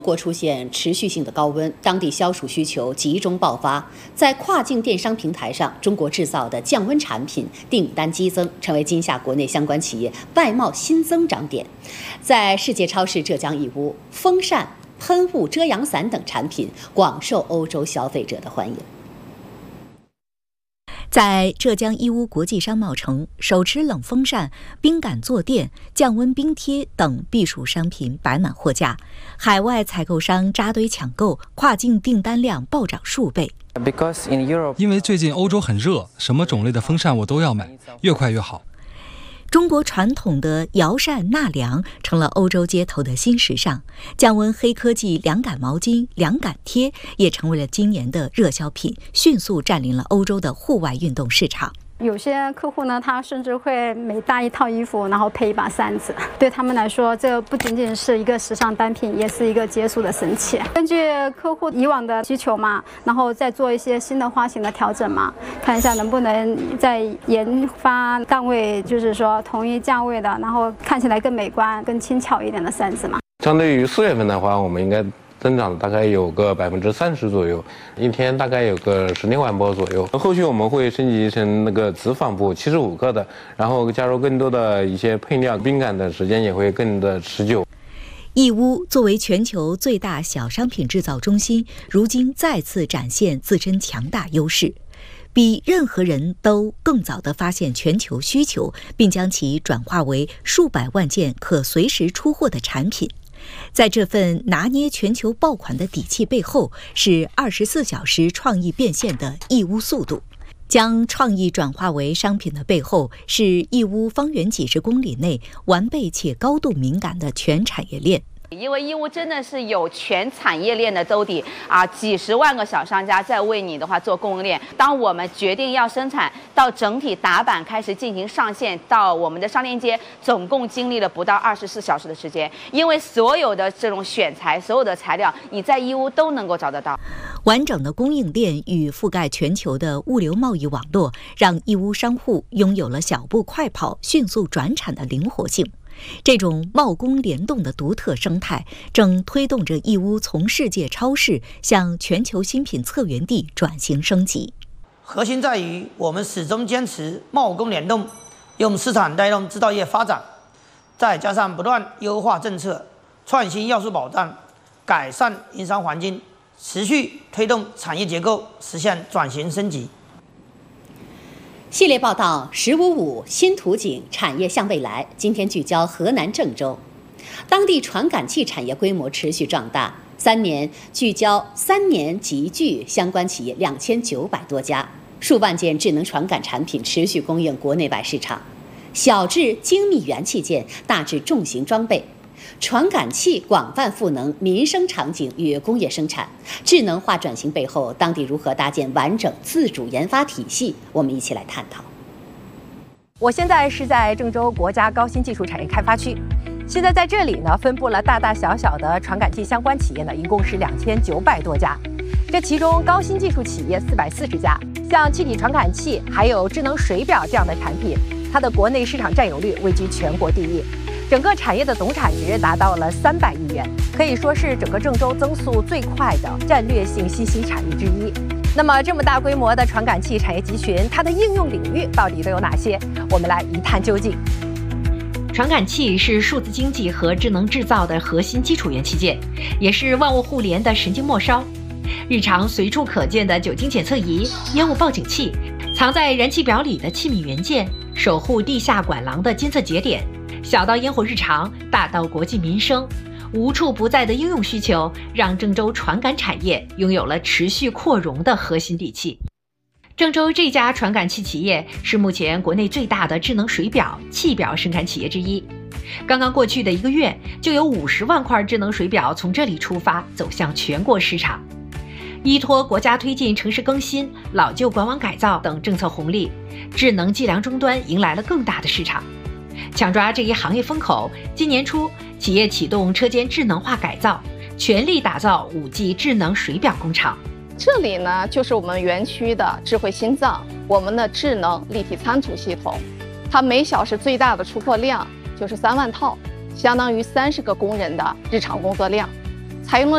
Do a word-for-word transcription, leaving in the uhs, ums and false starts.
中国出现持续性的高温，当地消暑需求集中爆发。在跨境电商平台上，中国制造的降温产品订单激增，成为今夏国内相关企业外贸新增长点。在世界超市浙江义乌，风扇、喷雾、遮阳伞等产品广受欧洲消费者的欢迎。 在浙江义乌国际商贸城，手持冷风扇、冰感坐垫、降温冰贴等避暑商品摆满货架，海外采购商扎堆抢购，跨境订单量暴涨数倍。 因为最近欧洲很热，什么种类的风扇我都要买，越快越好。 中国传统的摇扇纳凉成了欧洲街头的新时尚，降温黑科技凉感毛巾、凉感贴也成为了今年的热销品，迅速占领了欧洲的户外运动市场。 有些客户呢，他甚至会每搭一套衣服，然后配一把扇子。对他们来说，这不仅仅是一个时尚单品，也是一个解暑的神器。根据客户以往的需求嘛，然后再做一些新的花型的调整嘛，看一下能不能再研发档位，就是说同一价位的，然后看起来更美观、更轻巧一点的扇子嘛。 相对于四月份的话，我们应该增长大概有个百分之三十左右，一天大概有个十六万波左右。后续我们会升级成那个直纺布七十五克的，然后加入更多的一些配料，冰感的时间也会更的持久。 义乌作为全球最大小商品制造中心，如今再次展现自身强大优势，比任何人都更早地发现全球需求，并将其转化为数百万件可随时出货的产品。在这份拿捏全球爆款的底气背后，是二十四小时创意变现的义乌速度。将创意转化为商品的背后，是义乌方圆几十公里内完备且高度敏感的全产业链。 因为义乌真的是有全产业链的兜底啊，几十万个小商家在为你的话做供应链。当我们决定要生产，到整体打板开始进行上线，到我们的商店街，总共经历了不到二十四小时的时间。因为所有的这种选材，所有的材料，你在义乌都能够找得到。 完整的供应链与覆盖全球的物流贸易网络，让义乌商户拥有了小步快跑、迅速转产的灵活性。这种贸工联动的独特生态，正推动着义乌从世界超市向全球新品策源地转型升级。 核心在于我们始终坚持贸工联动，用市场带动制造业发展，再加上不断优化政策、创新要素保障、改善营商环境，持续推动产业结构实现转型升级。 系列报道十五五新图景产业向未来，今天聚焦河南郑州，当地传感器产业规模持续壮大，三年聚焦三年集聚相关企业两千九百多家，数万件智能传感产品持续供应国内外市场，小至精密元器件，大至重型装备。传感器广泛赋能民生场景与工业生产，智能化转型背后，当地如何搭建完整自主研发体系？我们一起来探讨。 我现在是在郑州国家高新技术产业开发区，现在在这里呢，分布了大大小小的传感器相关企业呢，一共是两千九百多家。这其中高新技术企业四百四十家，像气体传感器还有智能水表这样的产品，它的国内市场占有率位居全国第一。整个产业的总产值达到了三百亿元，可以说是整个郑州增速最快的战略性新兴产业之一。那么，这么大规模的传感器产业集群，它的应用领域到底都有哪些？我们来一探究竟。 传感器是数字经济和智能制造的核心基础元器件，也是万物互联的神经末梢。日常随处可见的酒精检测仪、烟雾报警器，藏在燃气表里的气密元件，守护地下管廊的监测节点。小到烟火日常，大到国计民生，无处不在的应用需求，让郑州传感产业拥有了持续扩容的核心底气。郑州这家传感器企业是目前国内最大的智能水表、气表生产企业之一。刚刚过去的一个月，就有五十万块智能水表从这里出发，走向全国市场。依托国家推进城市更新、老旧管网改造等政策红利，智能计量终端迎来了更大的市场。抢抓这一行业风口，今年初，企业启动车间智能化改造，全力打造 五 G 智能水表工厂。 这里呢，就是我们园区的智慧心脏，我们的智能立体仓储系统，它每小时最大的出货量就是三万套，相当于三十个工人的日常工作量。 采用了